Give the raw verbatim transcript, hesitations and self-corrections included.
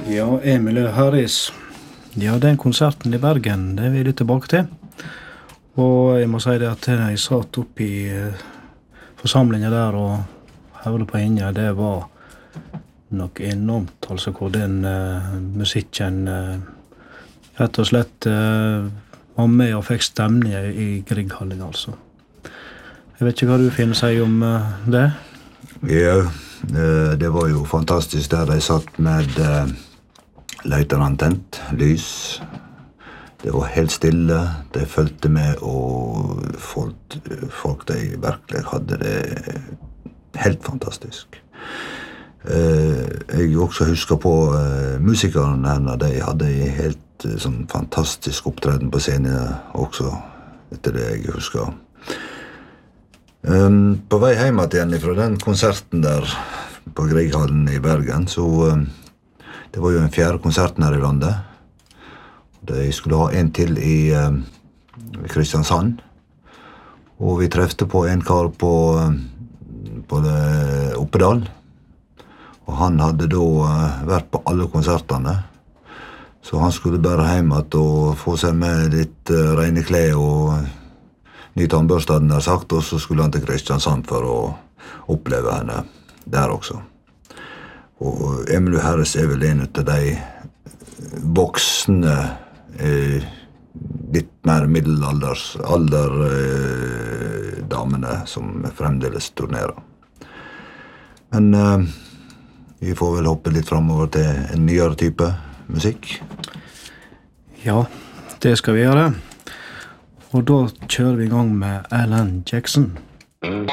Ja, Emil Harris. Ja, den konserten i Bergen, det er vi litt tilbake til. Og jeg må si det at jeg satt opp i uh, forsamlingen der og hørte på henne, det var nok enormt, altså hvor den uh, musikken uh, rett og slett uh, var med og fikk stemning i Grieghallen, altså. Jeg vet ikke hva du finner seg om uh, det? Ja, uh, det var jo fantastisk der de satt med uh, løytene tent, lys. Det var helt stille, de følte med, og folk, folk de virkelig hadde det helt fantastisk. Uh, jeg også husker på uh, musikerne henne, de hadde helt uh, sånn fantastisk opptreden på scenen også, etter det jeg husker. Um, på vei hjem igjen fra den konserten der på Grieghallen i Bergen, så um, det var jo den fjerde konserten her i landet. De skulle ha en til i um, Kristiansand, og vi trefte på en kar på, um, på det, Oppedal, og han hadde da uh, vært på alle konsertene, så han skulle bare hjem at og få seg med litt uh, rene klær og ny tannbørste, hadde han sagt, og så skulle han til Kristiansand for å oppleve henne der også. Og Emil Harris er vel en av de voksne, eh, litt mer middelalders alder eh, damene som fremdeles turnerer. Men eh, vi får vel hoppe litt fremover til en nyere type musikk. Ja, det skal vi gjøre. Og da kjører vi i gang med Alan Jackson.